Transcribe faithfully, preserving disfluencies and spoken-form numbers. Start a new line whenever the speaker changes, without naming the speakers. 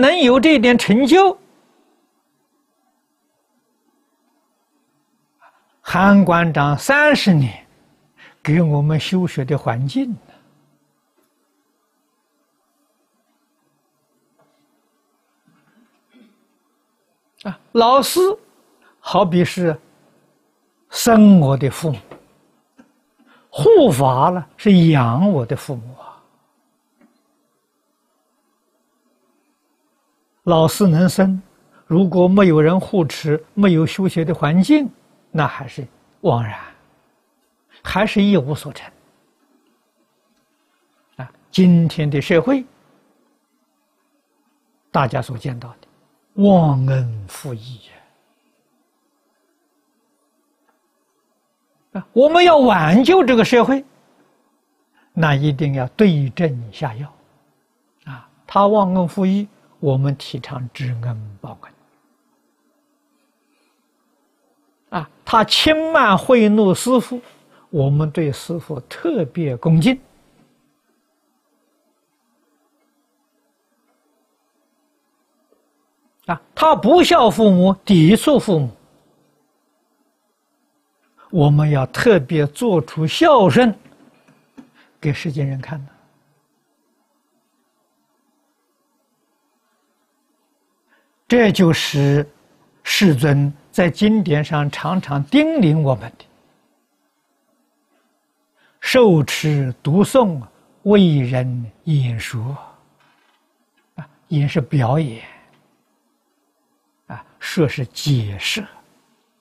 能有这一点成就，韩馆长三十年给我们修学的环境啊，老师好比是生我的父母，护法呢是养我的父母啊。老师能生，如果没有人护持，没有修学的环境，那还是枉然，还是一无所成啊！今天的社会，大家所见到的忘恩负义啊！我们要挽救这个社会，那一定要对症下药啊！他忘恩负义，我们提倡知恩报恩啊！他轻慢贿赂师父，我们对师父特别恭敬啊！他不孝父母，抵触父母，我们要特别做出孝顺给世间人看的。这就是世尊在经典上常常叮咛我们的：受持读诵，为人演说啊，演是表演啊，说是解释。